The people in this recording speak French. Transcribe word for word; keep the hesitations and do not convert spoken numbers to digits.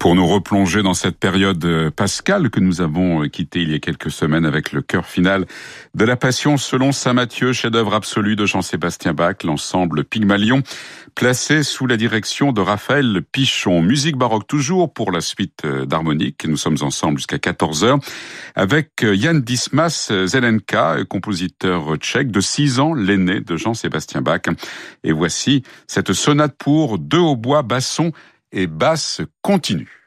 pour nous replonger dans cette période pascale que nous avons quittée il y a quelques semaines avec le chœur final de la Passion selon saint Matthieu, chef-d'œuvre absolu de Jean-Sébastien Bach, l'ensemble Pygmalion, placé sous la direction de Raphaël Pichon. Musique baroque toujours pour la suite d'harmonique. Nous sommes ensemble jusqu'à quatorze heures avec Jan Dismas Zelenka, compositeur tchèque de six ans, l'aîné de Jean-Sébastien Bach. Et voici cette sonate pour deux hautbois, basson et basse continue.